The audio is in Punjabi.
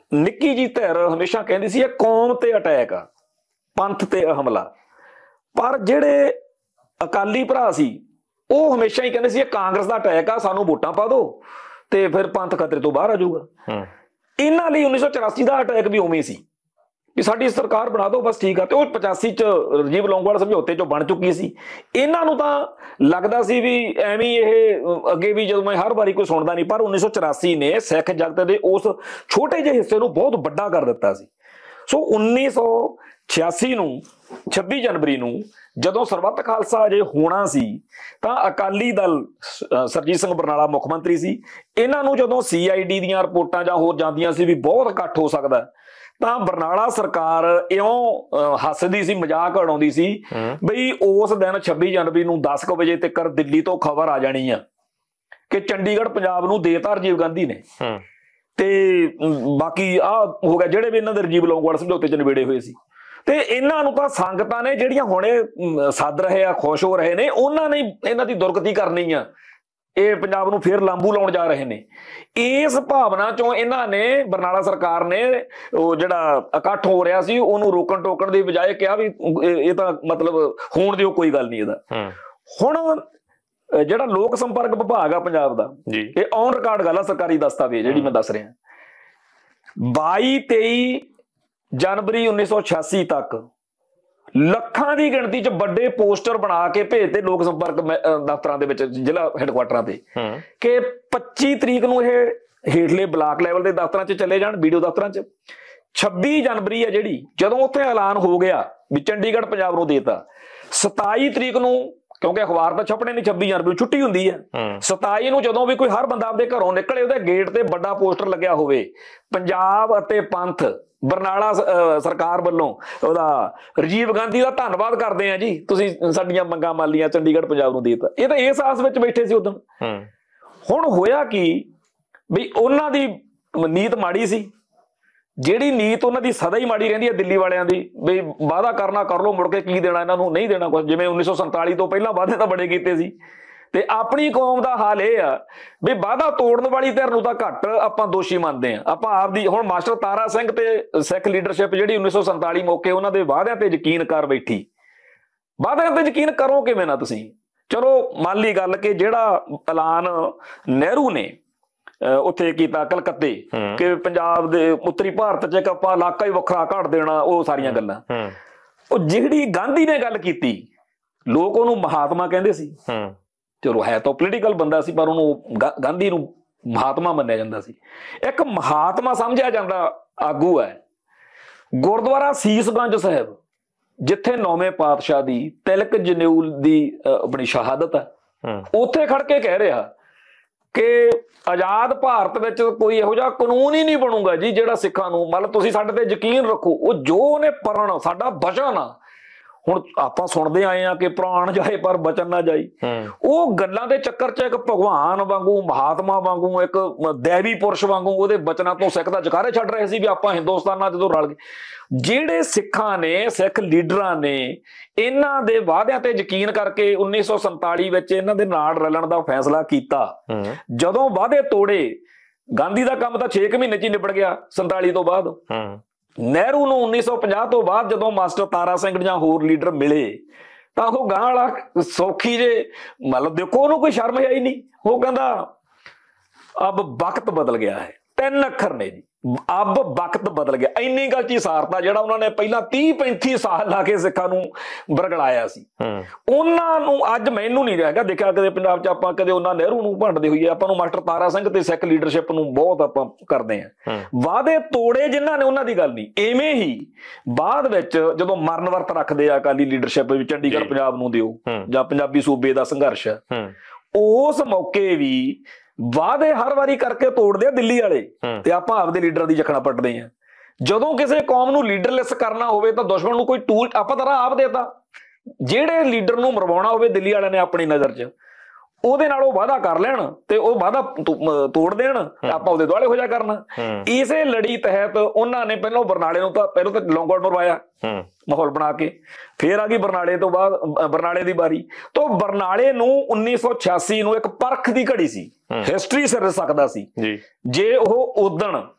ਨਿੱਕੀ ਜੀ ਧਿਰ ਹਮੇਸ਼ਾ ਕਹਿੰਦੀ ਸੀ ਇਹ ਕੌਮ ਤੇ ਅਟੈਕ ਆ, ਪੰਥ ਤੇ ਹਮਲਾ। ਪਰ ਜਿਹੜੇ ਅਕਾਲੀ ਭਰਾ ਸੀ ਉਹ ਹਮੇਸ਼ਾ ਹੀ ਕਹਿੰਦੇ ਸੀ ਇਹ ਕਾਂਗਰਸ ਦਾ ਅਟੈਕ ਆ, ਸਾਨੂੰ ਵੋਟਾਂ ਪਾ ਦਿਓ ਤੇ ਫਿਰ ਪੰਥ ਖਤਰੇ ਤੋਂ ਬਾਹਰ ਆ ਜਾਊਗਾ। ਇਹਨਾਂ ਲਈ 1984 ਦਾ ਅਟੈਕ ਵੀ ਉਵੇਂ ਸੀ ਕਿ ਸਾਡੀ ਸਰਕਾਰ ਬਣਾ ਦਿਓ ਬਸ, ਠੀਕ ਆ। ਤੇ ਉਹ 85 ਚ ਰਾਜੀਵ ਲੌਂਗੋਵਾਲ ਸਮਝੌਤੇ ਚੋਂ ਬਣ ਚੁੱਕੀ ਸੀ। ਇਹਨਾਂ ਨੂੰ ਤਾਂ ਲੱਗਦਾ ਸੀ ਵੀ ਐਵੇਂ ਇਹ ਅੱਗੇ ਵੀ, ਜਦੋਂ ਮੈਂ ਹਰ ਵਾਰੀ ਕੋਈ ਸੁਣਦਾ ਨਹੀਂ, ਪਰ 1984 ਨੇ ਸਿੱਖ ਜਗਤ ਦੇ ਉਸ ਛੋਟੇ ਜਿਹੇ ਹਿੱਸੇ ਨੂੰ ਬਹੁਤ ਵੱਡਾ ਕਰ ਦਿੱਤਾ ਸੀ। ਸੋ 1986 ਨੂੰ 26 ਜਨਵਰੀ ਨੂੰ ਜਦੋਂ ਸਰਬੱਤ ਖਾਲਸਾ ਅਜੇ ਹੋਣਾ ਸੀ ਤਾਂ ਅਕਾਲੀ ਦਲ, ਸਰਜੀਤ ਸਿੰਘ ਬਰਨਾਲਾ ਮੁੱਖ ਮੰਤਰੀ ਸੀ, ਇਹਨਾਂ ਨੂੰ ਜਦੋਂ CID ਦੀਆਂ ਰਿਪੋਰਟਾਂ ਜਾਂ ਹੋਰ ਜਾਂਦੀਆਂ ਸੀ ਵੀ ਬਹੁਤ ਇਕੱਠ ਹੋ ਸਕਦਾ, ਤਾਂ ਬਰਨਾਲਾ ਸਰਕਾਰ ਇਉਂ ਹੱਸਦੀ ਸੀ, ਮਜ਼ਾਕ ਉਡਾਉਂਦੀ ਸੀ ਬਈ ਉਸ ਦਿਨ 26 ਜਨਵਰੀ ਨੂੰ 10 ਕੁ ਵਜੇ ਤੱਕ ਦਿੱਲੀ ਤੋਂ ਖਬਰ ਆ ਜਾਣੀ ਆ ਕਿ ਚੰਡੀਗੜ੍ਹ ਪੰਜਾਬ ਨੂੰ ਦੇਤਾ ਰਾਜੀਵ ਗਾਂਧੀ ਨੇ। ਤੇ ਬਾਕੀ ਆਹ ਹੋ ਗਿਆ ਜਿਹੜੇ ਵੀ ਇਹਨਾਂ ਦੇ ਰਾਜੀਵ ਲੌਂਗੋਵਾਲ ਸਮਝੌਤੇ ਚ ਨਿਬੇੜੇ ਹੋਏ ਸੀ। ਤੇ ਇਹਨਾਂ ਨੂੰ ਤਾਂ ਸੰਗਤਾਂ ਨੇ ਜਿਹੜੀਆਂ ਹੁਣੇ ਸੱਦ ਰਹੇ ਆ, ਖੁਸ਼ ਹੋ ਰਹੇ ਨੇ, ਉਹਨਾਂ ਨੇ ਇਹਨਾਂ ਦੀ ਦੁਰਗਤੀ ਕਰਨੀ ਆ, ਇਹ ਪੰਜਾਬ ਨੂੰ ਫੇਰ ਲਾਂਬੂ ਲਾਉਣ ਜਾ ਰਹੇ ਨੇ। ਇਸ ਭਾਵਨਾ ਚੋਂ ਇਹਨਾਂ ਨੇ, ਬਰਨਾਲਾ ਸਰਕਾਰ ਨੇ, ਉਹ ਜਿਹੜਾ ਇਕੱਠ ਹੋ ਰਿਹਾ ਸੀ ਉਹਨੂੰ ਰੋਕਣ ਟੋਕਣ ਦੀ ਬਜਾਏ ਕਿਹਾ ਵੀ ਇਹ ਤਾਂ ਮਤਲਬ ਹੋਣ ਦਿਓ, ਕੋਈ ਗੱਲ ਨਹੀਂ ਇਹਦਾ। ਹੁਣ ਜਿਹੜਾ ਲੋਕ ਸੰਪਰਕ ਵਿਭਾਗ ਆ ਪੰਜਾਬ ਦਾ, ਇਹ ਔਨ ਰਿਕਾਰਡ ਗੱਲ ਆ, ਸਰਕਾਰੀ ਦਸਤਾਵੇਜ਼ ਜਿਹੜੀ ਮੈਂ ਦੱਸ ਰਿਹਾ, 22-23 ਜਨਵਰੀ 1986 ਤੱਕ ਲੱਖਾਂ ਦੀ ਗਿਣਤੀ ਚ ਵੱਡੇ ਪੋਸਟਰ ਬਣਾ ਕੇ ਭੇਜਦੇ ਲੋਕ ਸੰਪਰਕ ਦਫ਼ਤਰਾਂ ਦੇ ਵਿੱਚ, ਜ਼ਿਲ੍ਹਾ ਹੈਡਕੁਆਟਰਾਂ ਤੇ, ਕਿ 25 ਤਰੀਕ ਨੂੰ ਇਹ ਹੇਠਲੇ ਬਲਾਕ ਲੈਵਲ ਦੇ ਦਫ਼ਤਰਾਂ ਚ ਚਲੇ ਜਾਣ, ਵੀਡੀਓ ਦਫ਼ਤਰਾਂ ਚ। 26 ਜਨਵਰੀ ਹੈ ਜਿਹੜੀ, ਜਦੋਂ ਉੱਥੇ ਐਲਾਨ ਹੋ ਗਿਆ ਵੀ ਚੰਡੀਗੜ੍ਹ ਪੰਜਾਬ ਨੂੰ ਦੇਤਾ, 27 ਤਰੀਕ ਨੂੰ, ਕਿਉਂਕਿ ਅਖਬਾਰ ਤਾਂ ਛਪਣੇ ਨਹੀਂ, 26 ਜਨਵਰੀ ਨੂੰ ਛੁੱਟੀ ਹੁੰਦੀ ਹੈ, 27 ਨੂੰ ਜਦੋਂ ਵੀ ਕੋਈ ਹਰ ਬੰਦਾ ਆਪਦੇ ਘਰੋਂ ਨਿਕਲੇ ਉਹਦੇ ਗੇਟ ਤੇ ਵੱਡਾ ਪੋਸਟਰ ਲੱਗਿਆ ਹੋਵੇ, ਪੰਜਾਬ ਅਤੇ ਪੰਥ, ਬਰਨਾਲਾ ਸਰਕਾਰ ਵੱਲੋਂ ਉਹਦਾ ਰਾਜੀਵ ਗਾਂਧੀ ਦਾ ਧੰਨਵਾਦ ਕਰਦੇ ਆ ਜੀ, ਤੁਸੀਂ ਸਾਡੀਆਂ ਮੰਗਾਂ ਮੰਨ ਲਈਆਂ, ਚੰਡੀਗੜ੍ਹ ਪੰਜਾਬ ਨੂੰ ਦੇਤਾ। ਇਹ ਤਾਂ ਇਸ ਆਸ ਵਿੱਚ ਬੈਠੇ ਸੀ ਉਦੋਂ। ਹੁਣ ਹੋਇਆ ਕੀ ਵੀ ਉਹਨਾਂ ਦੀ ਨੀਤ ਮਾੜੀ ਸੀ, ਜਿਹੜੀ ਨੀਤ ਉਹਨਾਂ ਦੀ ਸਦਾ ਹੀ ਮਾੜੀ ਰਹਿੰਦੀ ਹੈ ਦਿੱਲੀ ਵਾਲਿਆਂ ਦੀ, ਵੀ ਵਾਅਦਾ ਕਰਨਾ ਕਰ ਲਓ, ਮੁੜ ਕੇ ਕੀ ਦੇਣਾ ਇਹਨਾਂ ਨੂੰ, ਨਹੀਂ ਦੇਣਾ ਕੁਝ। ਜਿਵੇਂ 1947 ਤੋਂ ਪਹਿਲਾਂ ਵਾਅਦੇ ਤਾਂ ਬੜੇ ਕੀਤੇ ਸੀ। ਤੇ ਆਪਣੀ ਕੌਮ ਦਾ ਹਾਲ ਇਹ ਆ ਵੀ ਵਾਅਦਾ ਤੋੜਨ ਵਾਲੀ ਧਿਰ ਨੂੰ ਤਾਂ ਘੱਟ ਆਪਾਂ ਦੋਸ਼ੀ ਮੰਨਦੇ ਆ। ਆਪਾਂ ਆਪਦੀ, ਹੁਣ ਮਾਸਟਰ ਤਾਰਾ ਸਿੰਘ ਤੇ ਸਿੱਖ ਲੀਡਰਸ਼ਿਪ ਜਿਹੜੀ 1947 ਮੌਕੇ ਉਹਨਾਂ ਦੇ ਵਾਅਦਿਆਂ ਤੇ ਯਕੀਨ ਕਰ ਬੈਠੀ। ਵਾਅਦਿਆਂ ਤੇ ਯਕੀਨ ਕਰੋ ਕਿਵੇਂ ਨਾ ਤੁਸੀਂ? ਚਲੋ ਮੰਨ ਲਈ ਗੱਲ ਕਿ ਜਿਹੜਾ ਐਲਾਨ ਨਹਿਰੂ ਨੇ ਉੱਥੇ ਕੀਤਾ ਕਲਕੱਤੇ ਕਿ ਪੰਜਾਬ ਦੇ ਉੱਤਰੀ ਭਾਰਤ ਚ ਇੱਕ ਆਪਾਂ ਇਲਾਕਾ ਹੀ ਵੱਖਰਾ ਘੜ ਦੇਣਾ, ਉਹ ਸਾਰੀਆਂ ਗੱਲਾਂ, ਉਹ ਜਿਹੜੀ ਗਾਂਧੀ ਨੇ ਗੱਲ ਕੀਤੀ, ਲੋਕ ਉਹਨੂੰ ਮਹਾਤਮਾ ਕਹਿੰਦੇ ਸੀ। ਚਲੋ ਹੈ ਤਾਂ ਪੋਲੀਟੀਕਲ ਬੰਦਾ ਸੀ, ਪਰ ਉਹਨੂੰ ਗਾਂਧੀ ਨੂੰ ਮਹਾਤਮਾ ਮੰਨਿਆ ਜਾਂਦਾ ਸੀ। ਇੱਕ ਮਹਾਤਮਾ ਸਮਝਿਆ ਜਾਂਦਾ ਆਗੂ ਹੈ ਗੁਰਦੁਆਰਾ ਸੀਸਗੰਜ ਸਾਹਿਬ, ਜਿੱਥੇ 9ਵੇਂ ਪਾਤਸ਼ਾਹ ਦੀ ਤਿਲਕ ਜਨੇਊਲ ਦੀ ਆਪਣੀ ਸ਼ਹਾਦਤ ਹੈ। ਉੱਥੇ ਖੜ ਕੇ ਕਹਿ ਰਿਹਾ ਕਿ ਆਜ਼ਾਦ ਭਾਰਤ ਵਿੱਚ ਕੋਈ ਇਹੋ ਜਿਹਾ ਕਾਨੂੰਨ ਹੀ ਨਹੀਂ ਬਣੂਗਾ ਜੀ ਜਿਹੜਾ ਸਿੱਖਾਂ ਨੂੰ, ਮਤਲਬ ਤੁਸੀਂ ਸਾਡੇ ਤੇ ਯਕੀਨ ਰੱਖੋ, ਉਹ ਜੋ ਉਹਨੇ ਪੜ੍ਹਨਾ ਸਾਡਾ ਵਚਨ ਆ। ਹੁਣ ਆਪਾਂ ਸੁਣਦੇ ਆਏ ਆ ਕਿ ਪ੍ਰਾਣ ਜਾਏ ਪਰ ਬਚਨ ਨਾ ਜਾਈ, ਉਹ ਗੱਲਾਂ ਦੇ ਚੱਕਰ ਚ ਇੱਕ ਭਗਵਾਨ ਵਾਂਗੂ, ਮਹਾਤਮਾ ਵਾਂਗੂ, ਇੱਕ ਦੇਵੀ ਪੁਰਸ਼ ਵਾਂਗੂ ਉਹਦੇ ਬਚਨਾਂ ਤੋਂ ਸਿੱਖ ਦਾ ਜਕਾਰੇ ਛੱਡ ਰਹੇ ਸੀ ਵੀ ਆਪਾਂ ਹਿੰਦੁਸਤਾਨ ਨਾਲ ਜਦੋਂ ਰਲ ਗਏ। ਜਿਹੜੇ ਸਿੱਖਾਂ ਨੇ, ਸਿੱਖ ਲੀਡਰਾਂ ਨੇ ਇਹਨਾਂ ਦੇ ਵਾਅਦਿਆਂ ਤੇ ਯਕੀਨ ਕਰਕੇ 1947 ਵਿੱਚ ਇਹਨਾਂ ਦੇ ਨਾਲ ਰਲਣ ਦਾ ਫੈਸਲਾ ਕੀਤਾ। ਜਦੋਂ ਵਾਅਦੇ ਤੋੜੇ, ਗਾਂਧੀ ਦਾ ਕੰਮ ਤਾਂ 6 ਮਹੀਨੇ ਚ ਹੀ ਨਿਬੜ ਗਿਆ 47 ਤੋਂ ਬਾਅਦ। ਨਹਿਰੂ ਨੂੰ 1950 ਤੋਂ ਬਾਅਦ ਜਦੋਂ ਮਾਸਟਰ ਤਾਰਾ ਸਿੰਘ ਜਾਂ ਹੋਰ ਲੀਡਰ ਮਿਲੇ ਤਾਂ ਉਹ ਗਾਂ ਵਾਲਾ ਸੌਖੀ ਜੇ, ਮਤਲਬ ਦੇਖੋ ਉਹਨੂੰ ਕੋਈ ਸ਼ਰਮ ਆਈ ਨਹੀਂ। ਉਹ ਕਹਿੰਦਾ ਅਬ ਵਕਤ ਬਦਲ ਗਿਆ ਹੈ, 3 ਅੱਖਰ ਨੇ ਜੀ, ਅਬ ਵਕਤ ਬਦਲ ਗਿਆ। ਇੰਨੀ ਗੱਲ ਚ ਸਾਰਤਾ ਜਿਹੜਾ ਉਹਨਾਂ ਨੇ ਪਹਿਲਾਂ 30-35 ਸਾਲ ਲਾ ਕੇ ਸਿੱਖਾਂ ਨੂੰ ਬਰਗਲਾਇਆ ਸੀ, ਉਹਨਾਂ ਨੂੰ ਅੱਜ ਮੈਨੂੰ ਨਹੀਂ ਹੈਗਾ ਦੇਖਿਆ ਕਦੇ ਪੰਜਾਬ ਚ ਆਪਾਂ ਕਦੇ ਉਹਨਾਂ ਨਹਿਰੂ ਨੂੰ ਭੰਡਦੇ ਹੋਈਏ। ਆਪਾਂ ਨੂੰ ਮਾਸਟਰ ਤਾਰਾ ਸਿੰਘ ਤੇ ਸਿੱਖ ਲੀਡਰਸ਼ਿਪ ਨੂੰ ਬਹੁਤ ਆਪਾਂ ਕਰਦੇ ਹਾਂ। ਵਾਅਦੇ ਤੋੜੇ ਜਿਨ੍ਹਾਂ ਨੇ ਉਹਨਾਂ ਦੀ ਗੱਲ ਨਹੀਂ। ਐਵੇਂ ਹੀ ਬਾਅਦ ਵਿੱਚ ਜਦੋਂ ਮਰਨ ਵਰਤ ਰੱਖਦੇ ਆ ਅਕਾਲੀ ਲੀਡਰਸ਼ਿਪ ਵੀ ਚੰਡੀਗੜ੍ਹ ਪੰਜਾਬ ਨੂੰ ਦਿਓ ਜਾਂ ਪੰਜਾਬੀ ਸੂਬੇ ਦਾ ਸੰਘਰਸ਼, ਉਸ ਮੌਕੇ ਵੀ ਵਾਅਦੇ ਹਰ ਵਾਰੀ ਕਰਕੇ ਤੋੜਦੇ ਆ ਦਿੱਲੀ ਵਾਲੇ, ਤੇ ਆਪਾਂ ਆਪਦੇ ਲੀਡਰਾਂ ਦੀ ਜਖਣਾ ਪੱਟਦੇ ਆ। ਜਦੋਂ ਕਿਸੇ ਕੌਮ ਨੂੰ ਲੀਡਰਲੈਸ ਕਰਨਾ ਹੋਵੇ ਤਾਂ ਦੁਸ਼ਮਣ ਨੂੰ ਕੋਈ ਟੂਲ ਆਪਾਂ ਤਾਂ ਆਪ ਦੇਤਾ। ਜਿਹੜੇ ਲੀਡਰ ਨੂੰ ਮਰਵਾਉਣਾ ਹੋਵੇ ਦਿੱਲੀ ਵਾਲਿਆਂ ਨੇ ਆਪਣੀ ਨਜ਼ਰ 'ਚ, ਉਹਦੇ ਨਾਲ ਉਹ ਵਾਅਦਾ ਕਰ ਲੈਣ ਤੇ ਉਹ ਵਾਅਦਾ ਤੋੜ ਦੇਣ, ਆਪਾਂ ਉਹਦੇ ਦੁਆਲੇ ਹੋ ਜਾ ਕਰਨਾ। ਇਸੇ ਲੜੀ ਤਹਿਤ ਉਹਨਾਂ ਨੇ ਪਹਿਲਾਂ ਬਰਨਾਲੇ ਨੂੰ ਤਾਂ ਲੌਂਗੋਵਾਲ ਮਰਵਾਇਆ ਮਾਹੌਲ ਬਣਾ ਕੇ, ਫੇਰ ਆ ਗਈ ਬਰਨਾਲੇ ਤੋਂ ਬਾਅਦ ਬਰਨਾਲੇ ਦੀ ਵਾਰੀ। ਤੋਂ ਬਰਨਾਲੇ ਨੂੰ 1986 ਨੂੰ ਇੱਕ ਪਰਖ ਦੀ ਘੜੀ ਸੀ, ਹਿਸਟਰੀ ਸਿਰ ਸਕਦਾ ਸੀ ਜੇ ਉਹ ਉਦਣ